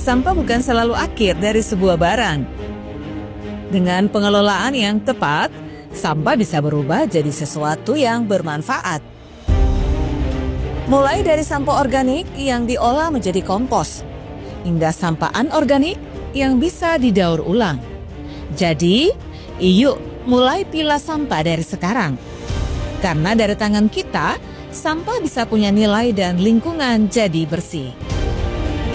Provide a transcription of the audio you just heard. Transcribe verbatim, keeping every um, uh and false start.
sampah bukan selalu akhir dari sebuah barang. Dengan pengelolaan yang tepat, sampah bisa berubah jadi sesuatu yang bermanfaat. Mulai dari sampah organik yang diolah menjadi kompos, hingga sampah anorganik yang bisa didaur ulang. Jadi, yuk mulai pilah sampah dari sekarang. Karena dari tangan kita, sampah bisa punya nilai dan lingkungan jadi bersih.